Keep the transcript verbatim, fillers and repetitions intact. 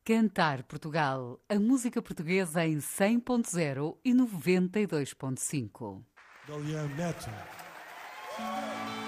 Cantar Portugal, a música portuguesa em cem ponto zero e noventa e dois ponto cinco. Dolian Neto.